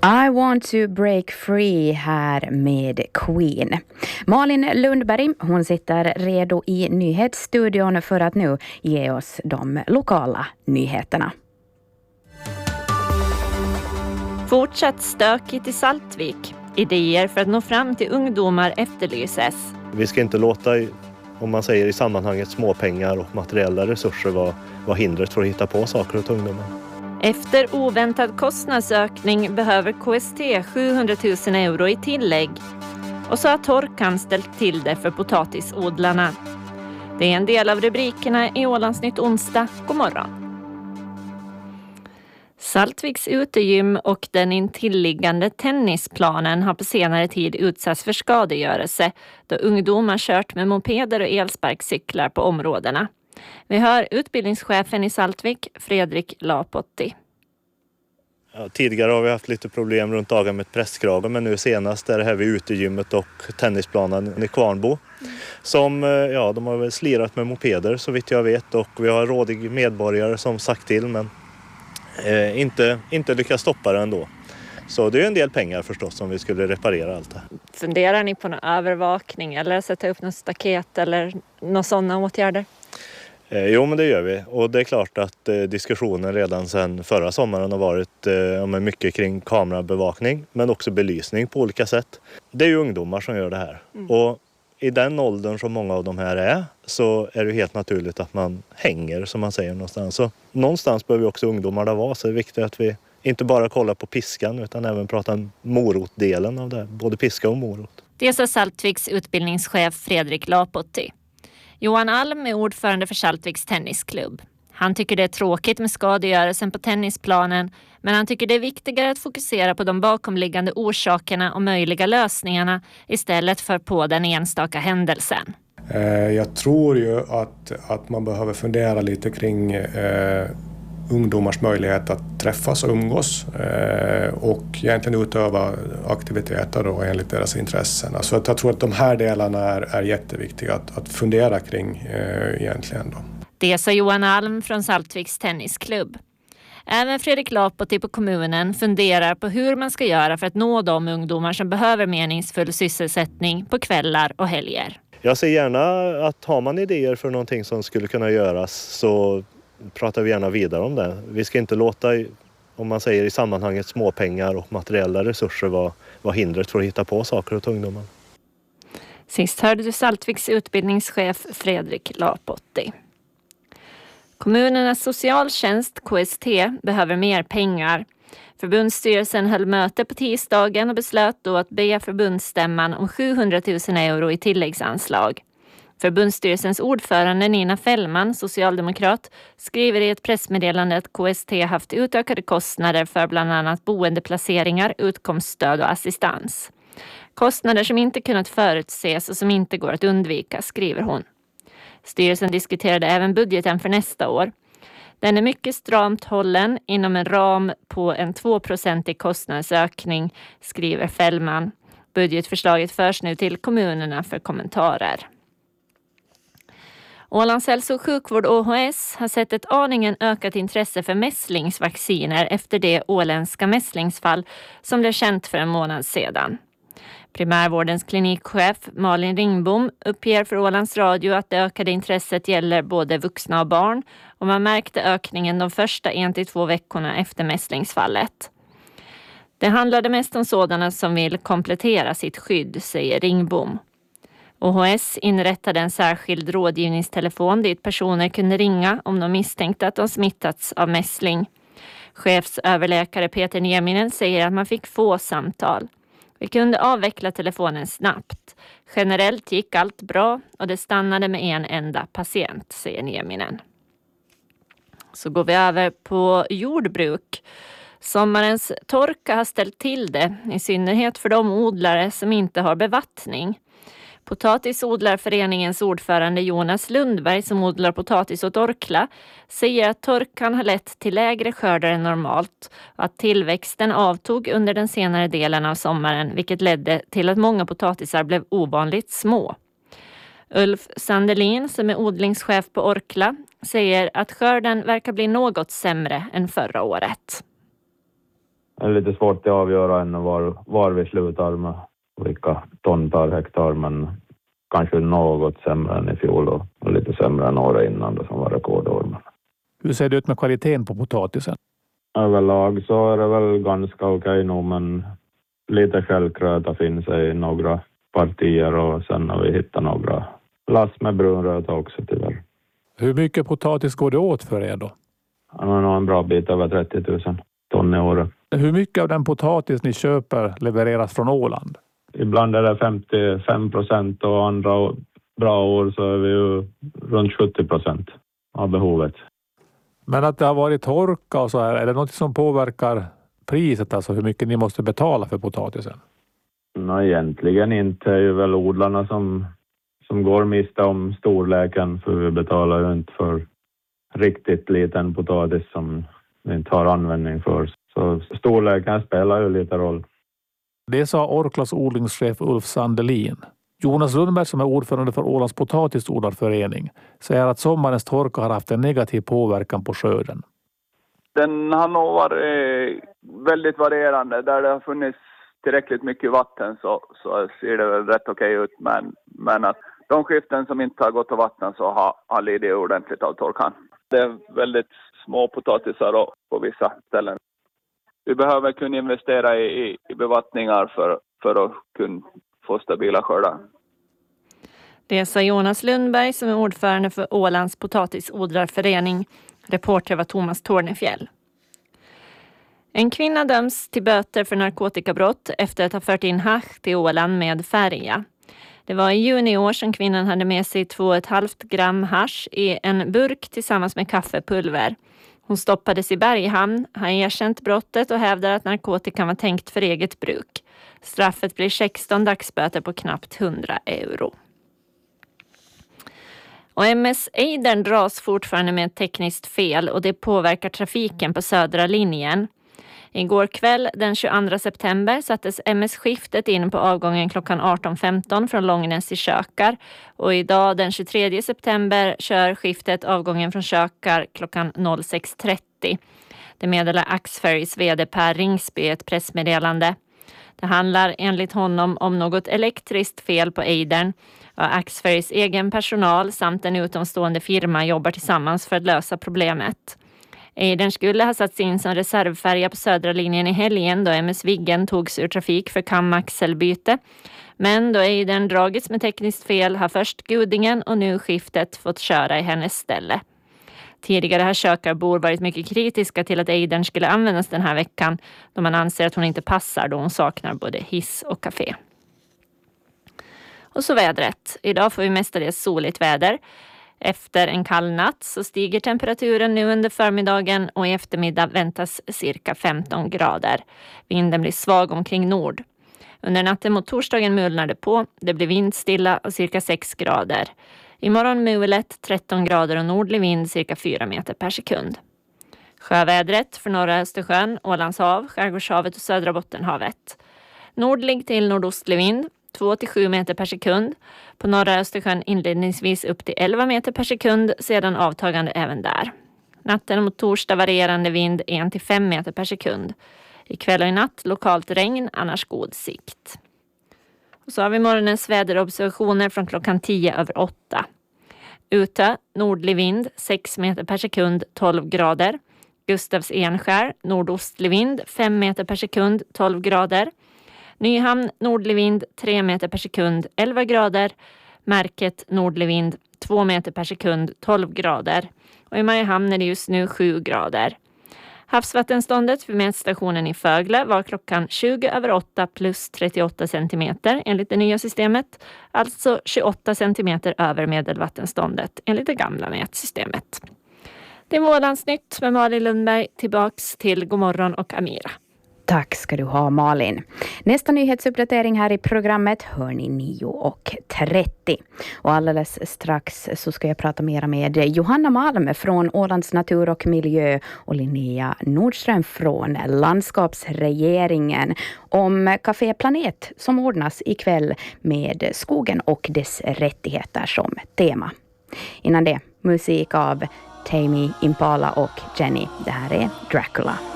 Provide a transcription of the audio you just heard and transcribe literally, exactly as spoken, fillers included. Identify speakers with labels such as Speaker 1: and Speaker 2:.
Speaker 1: I want to break free här med Queen. Malin Lundberg, hon sitter redo i nyhetsstudion för att nu ge oss de lokala nyheterna.
Speaker 2: Fortsatt stökigt i Saltvik. Idéer för att nå fram till ungdomar efterlyses.
Speaker 3: Vi ska inte låta, om man säger i sammanhanget, småpengar och materiella resurser vara, vara hindret för att hitta på saker åt ungdomar.
Speaker 2: Efter oväntad kostnadsökning behöver K S T sjuhundratusen euro i tillägg. Och så har torkan ställt till det för potatisodlarna. Det är en del av rubrikerna i Ålandsnytt onsdag. God morgon. Saltviks utegym och den intilliggande tennisplanen har på senare tid utsatts för skadegörelse då ungdomar kört med mopeder och elsparkcyklar på områdena. Vi hör utbildningschefen i Saltvik, Fredrik Lapotti.
Speaker 3: Ja, tidigare har vi haft lite problem runt dagen med presskrage, men nu senast är det här vid utegymmet och tennisplanen i Kvarnbo. Som, ja, de har väl slirat med mopeder så vitt jag vet, och vi har rådig medborgare som sagt till, men eh, inte, inte lyckas stoppa det ändå. Så det är en del pengar förstås om vi skulle reparera allt det.
Speaker 2: Funderar ni på någon övervakning eller sätta upp något staket eller några sådana åtgärder?
Speaker 3: Eh, jo, men det gör vi. Och det är klart att eh, diskussionen redan sedan förra sommaren har varit eh, mycket kring kamerabevakning, men också belysning på olika sätt. Det är ju ungdomar som gör det här. Mm. Och i den åldern som många av de här är så är det helt naturligt att man hänger, som man säger någonstans. Så någonstans behöver också ungdomarna vara, så det är viktigt att vi inte bara kollar på piskan utan även pratar morotdelen av det, både piska och morot.
Speaker 2: Det sa Saltviks utbildningschef Fredrik Lapotti. Johan Alm är ordförande för Saltviks tennisklubb. Han tycker det är tråkigt med skadegörelsen på tennisplanen, men han tycker det är viktigare att fokusera på de bakomliggande orsakerna och möjliga lösningarna istället för på den enstaka händelsen.
Speaker 4: Jag tror ju att, att man behöver fundera lite kring eh, ungdomars möjlighet att träffas och umgås eh, och egentligen utöva aktiviteter då enligt deras intressen. Alltså jag tror att de här delarna är, är jätteviktiga att, att fundera kring eh, egentligen då.
Speaker 2: Det sa Johan Alm från Saltviks tennisklubb. Även Fredrik Lapotti på kommunen funderar på hur man ska göra för att nå de ungdomar som behöver meningsfull sysselsättning på kvällar och helger.
Speaker 3: Jag ser gärna att har man idéer för någonting som skulle kunna göras så pratar vi gärna vidare om det. Vi ska inte låta, om man säger i sammanhanget, småpengar och materiella resurser vara, vara hindret för att hitta på saker åt ungdomar.
Speaker 2: Sist hörde du Saltviks utbildningschef Fredrik Lapotti. Kommunernas socialtjänst K S T behöver mer pengar. Förbundsstyrelsen höll möte på tisdagen och beslöt då att be förbundsstämman om sjuhundratusen euro i tilläggsanslag. Förbundsstyrelsens ordförande Nina Fällman, socialdemokrat, skriver i ett pressmeddelande att K S T haft utökade kostnader för bland annat boendeplaceringar, utkomststöd och assistans. Kostnader som inte kunnat förutses och som inte går att undvika, skriver hon. Styrelsen diskuterade även budgeten för nästa år. Den är mycket stramt hållen inom en ram på en två procent i kostnadsökning, skriver Fällman. Budgetförslaget förs nu till kommunerna för kommentarer. Ålands hälso- och sjukvård Å H S har sett ett aningen ökat intresse för mässlingsvacciner efter det åländska mässlingsfall som blev känt för en månad sedan. Primärvårdens klinikchef Malin Ringbom uppger för Ålands Radio att det ökade intresset gäller både vuxna och barn, och man märkte ökningen de första en till två veckorna efter mässlingsfallet. Det handlade mest om sådana som vill komplettera sitt skydd, säger Ringbom. Å H S inrättade en särskild rådgivningstelefon dit personer kunde ringa om de misstänkte att de smittats av mässling. Chefsöverläkare Peter Nieminen säger att man fick få samtal. Vi kunde avveckla telefonen snabbt. Generellt gick allt bra och det stannade med en enda patient, säger Nieminen. Så går vi över på jordbruk. Sommarens torka har ställt till det, i synnerhet för de odlare som inte har bevattning. Potatisodlarföreningens ordförande Jonas Lundberg, som odlar potatis åt Orkla, säger att torkan har lett till lägre skördar än normalt och att tillväxten avtog under den senare delen av sommaren, vilket ledde till att många potatisar blev ovanligt små. Ulf Sandelin, som är odlingschef på Orkla, säger att skörden verkar bli något sämre än förra året.
Speaker 5: Det är lite svårt att avgöra än var, var vi slutar med vilka ton per hektar, men kanske något sämre än i fjol och, och lite sämre än året innan då, som var rekordår.
Speaker 6: Hur ser det ut med kvaliteten på potatisen?
Speaker 5: Överlag så är det väl ganska okej nu, men lite självkröta finns i några partier och sen har vi hittat några lass med brunröta också tyvärr.
Speaker 6: Hur mycket potatis går det åt för er då?
Speaker 5: Ja, men en bra bit över trettio tusen ton i året.
Speaker 6: Hur mycket av den potatis ni köper levereras från Åland?
Speaker 5: Ibland är det femtiofem procent och andra bra år så är vi ju runt sjuttio procent av behovet.
Speaker 6: Men att det har varit torka och så här, är det något som påverkar priset, alltså hur mycket ni måste betala för potatisen?
Speaker 5: Nej, egentligen inte. Det är ju väl odlarna som, som går miste om storleken, för vi betalar ju inte för riktigt liten potatis som vi inte har användning för. Så storleken spelar ju lite roll.
Speaker 6: Det sa Orklas odlingschef Ulf Sandelin. Jonas Lundberg, som är ordförande för Ålands potatisodlarförening, säger att sommarens torka har haft en negativ påverkan på skörden.
Speaker 7: Den har nog varit väldigt varierande. Där det har funnits tillräckligt mycket vatten så, så ser det väl rätt okej ut. Men, men att de skiften som inte har gått av vatten så har, har lidit ordentligt av torkan. Det är väldigt små potatisar på vissa ställen. Vi behöver kunna investera i, i, i bevattningar för, för att kunna få stabila skördar.
Speaker 2: Det sa Jonas Lundberg som är ordförande för Ålands potatisodlarförening. Reporter var Thomas Tornefjäll. En kvinna döms till böter för narkotikabrott efter att ha fört in hasch till Åland med färja. Det var i juni i år som kvinnan hade med sig två komma fem gram hasch i en burk tillsammans med kaffepulver. Hon stoppades i Berghamn, har erkänt brottet och hävdar att narkotikan var tänkt för eget bruk. Straffet blir sexton dagsböter på knappt hundra euro. Och M S Eidern dras fortfarande med ett tekniskt fel och det påverkar trafiken på södra linjen. Igår kväll den tjugoandra september sattes M S-skiftet in på avgången klockan arton femton från Långnäs i Kökar. Och idag den tjugotredje september kör skiftet avgången från Kökar klockan sex trettio. Det meddelar Axferrys vd Per Ringsby i ett pressmeddelande. Det handlar enligt honom om något elektriskt fel på Eidern. Och Axferrys egen personal samt en utomstående firma jobbar tillsammans för att lösa problemet. Eidern skulle ha satts in som reservfärja på södra linjen i helgen då M S Viggen togs ur trafik för kamaxelbyte. Men då Eidern dragits med tekniskt fel har först Gudingen och nu skiftet fått köra i hennes ställe. Tidigare har Kökarbor varit mycket kritiska till att Eidern skulle användas den här veckan då man anser att hon inte passar då hon saknar både hiss och café. Och så vädret. Idag får vi mestadels soligt väder. Efter en kall natt så stiger temperaturen nu under förmiddagen och i eftermiddag väntas cirka femton grader. Vinden blir svag omkring nord. Under natten mot torsdagen mulnar det på. Det blir vindstilla och cirka sex grader. Imorgon mulet tretton grader och nordlig vind cirka fyra meter per sekund. Sjövädret för norra Östersjön, Ålands hav, Skärgårdshavet och södra Bottenhavet. Nordlig till nordostlig vind. två till sju meter per sekund. På norra Östersjön inledningsvis upp till elva meter per sekund, sedan avtagande även där. Natten mot torsdag varierande vind ett till fem meter per sekund. Ikväll och i natt lokalt regn, annars god sikt. Och så har vi morgonens väderobservationer från klockan tio över åtta. Ute, nordlig vind, sex meter per sekund, tolv grader. Gustavs Enskär, nordostlig vind, fem meter per sekund, tolv grader. Nyhamn, nordlig vind, tre meter per sekund, elva grader. Märket, nordlig vind, två meter per sekund, tolv grader. Och i Mariehamn är det just nu sju grader. Havsvattenståndet för mätstationen i Fögle var klockan tjugo över åtta plus trettioåtta centimeter enligt det nya systemet. Alltså tjugoåtta centimeter över medelvattenståndet enligt det gamla mätsystemet. Det var Ålandsnytt med Malin Lundberg. Tillbaks till Godmorgon och Amira.
Speaker 1: Tack ska du ha, Malin. Nästa nyhetsuppdatering här i programmet hör ni nio och trettio. Och alldeles strax så ska jag prata mer med Johanna Malm från Ålands natur och miljö och Linnea Nordström från landskapsregeringen om Café Planet som ordnas ikväll med skogen och dess rättigheter som tema. Innan det, musik av Tame Impala och Jenny. Det här är Dracula.